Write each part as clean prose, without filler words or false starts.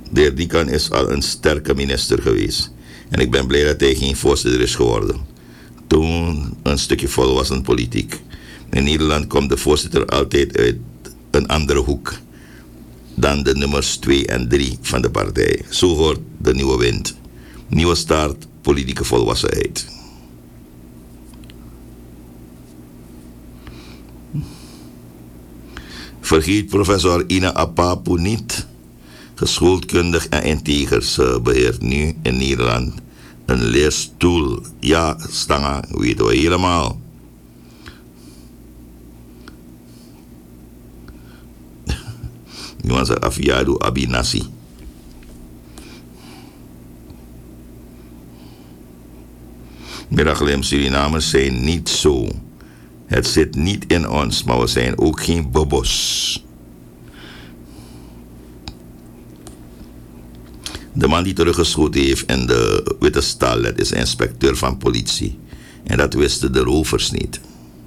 De heer Dikan is al een sterke minister geweest. En ik ben blij dat hij geen voorzitter is geworden. Toen een stukje volwassen politiek. In Nederland komt de voorzitter altijd uit een andere hoek dan de nummers 2 en 3 van de partij. Zo hoort de nieuwe wind. Nieuwe start, politieke volwassenheid. Vergeet professor Ina Apapu niet. Geschoolkundig en integer. Ze beheert nu in Nederland een leerstoel. Ja, Stanga, weten we helemaal. Iemand zegt Afiadu Abinasi. Mirachlem Surinamers zijn niet zo. Het zit niet in ons, maar we zijn ook geen bobos. De man die teruggeschoten heeft in de Witte Stal, dat is inspecteur van politie. En dat wisten de rovers niet.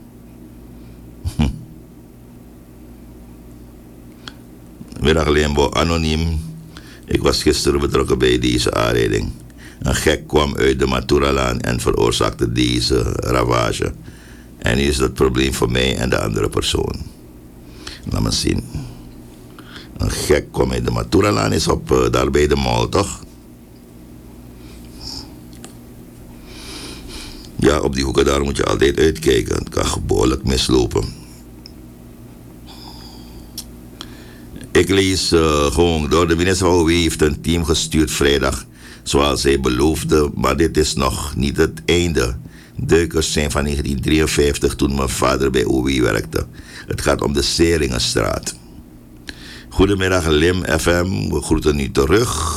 Middag Limbo, anoniem. Ik was gisteren betrokken bij deze aanrijding. Een gek kwam uit de Maturalaan en veroorzaakte deze ravage. En nu is dat probleem voor mij en de andere persoon. Laat me zien. Een gek kwam uit de Maturalaan, is op daar bij de mall, toch? Ja, op die hoeken daar moet je altijd uitkijken. Het kan behoorlijk mislopen. Ik lees gewoon door. De minister van OW heeft een team gestuurd vrijdag, zoals hij beloofde. Maar dit is nog niet het einde. Duikers zijn van 1953 toen mijn vader bij OW werkte. Het gaat om de Seringenstraat. Goedemiddag Lim FM, we groeten u terug.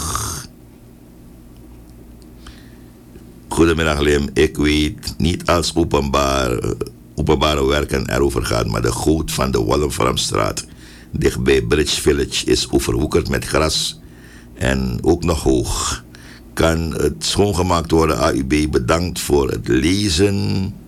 Goedemiddag Lim, ik weet niet als openbare werken erover gaat, maar de goot van de Wallenfarmstraat dichtbij Bridge Village is overwoekerd met gras en ook nog hoog. Kan het schoongemaakt worden? AUB, bedankt voor het lezen.